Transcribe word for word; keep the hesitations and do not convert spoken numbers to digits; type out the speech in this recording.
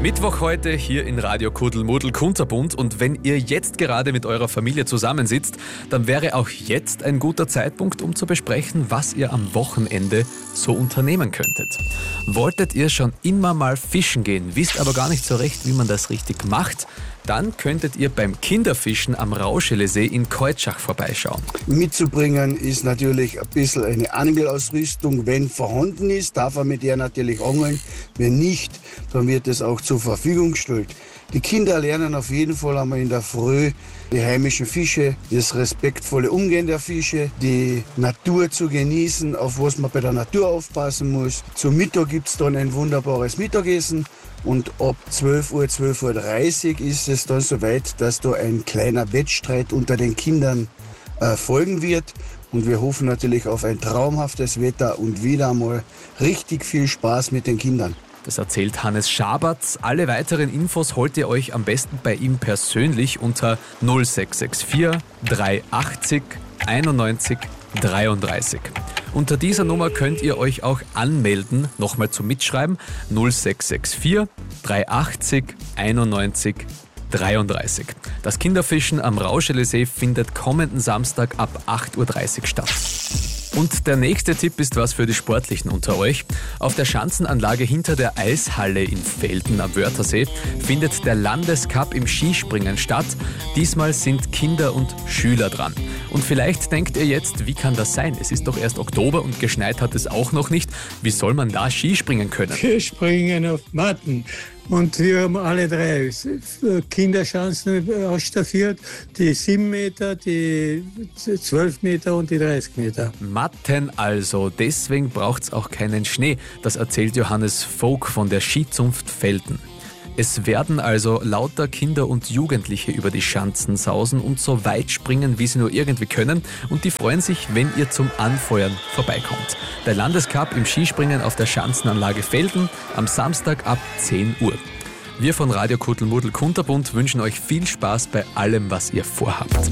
Mittwoch heute hier in Radio Kuddelmuddel Kunterbunt, und wenn ihr jetzt gerade mit eurer Familie zusammensitzt, dann wäre auch jetzt ein guter Zeitpunkt, um zu besprechen, was ihr am Wochenende so unternehmen könntet. Wolltet ihr schon immer mal fischen gehen, wisst aber gar nicht so recht, wie man das richtig macht? Dann könntet ihr beim Kinderfischen am Rauschelesee in Keutschach vorbeischauen. Mitzubringen ist natürlich ein bisschen eine Angelausrüstung. Wenn vorhanden ist, darf er mit der natürlich angeln. Wenn nicht, dann wird es auch zur Verfügung gestellt. Die Kinder lernen auf jeden Fall einmal in der Früh die heimischen Fische, das respektvolle Umgehen der Fische, die Natur zu genießen, auf was man bei der Natur aufpassen muss. Zum Mittag gibt es dann ein wunderbares Mittagessen. Und ab zwölf Uhr, zwölf Uhr dreißig ist es dann soweit, dass da ein kleiner Wettstreit unter den Kindern äh, folgen wird. Und wir hoffen natürlich auf ein traumhaftes Wetter und wieder einmal richtig viel Spaß mit den Kindern. Das erzählt Hannes Schabertz. Alle weiteren Infos holt ihr euch am besten bei ihm persönlich unter null sechs sechs vier dreihundertachtzig einundneunzig dreiunddreißig. Unter dieser Nummer könnt ihr euch auch anmelden, nochmal zum Mitschreiben, null sechs sechs vier dreihundertachtzig einundneunzig dreiunddreißig. Das Kinderfischen am Rauschelesee findet kommenden Samstag ab acht Uhr dreißig statt. Und der nächste Tipp ist was für die Sportlichen unter euch. Auf der Schanzenanlage hinter der Eishalle in Velden am Wörthersee findet der Landescup im Skispringen statt. Diesmal sind Kinder und Schüler dran. Und vielleicht denkt ihr jetzt, wie kann das sein? Es ist doch erst Oktober und geschneit hat es auch noch nicht. Wie soll man da Skispringen können? Wir springen auf Matten. Und wir haben alle drei Kinderschanzen ausstaffiert, die sieben Meter, die zwölf Meter und die dreißig Meter. Matten also, deswegen braucht es auch keinen Schnee. Das erzählt Johannes Vogt von der Skizunft Velden. Es werden also lauter Kinder und Jugendliche über die Schanzen sausen und so weit springen, wie sie nur irgendwie können. Und die freuen sich, wenn ihr zum Anfeuern vorbeikommt. Der Landescup im Skispringen auf der Schanzenanlage Velden am Samstag ab zehn Uhr. Wir von Radio Kuddelmuddel Kunterbunt wünschen euch viel Spaß bei allem, was ihr vorhabt.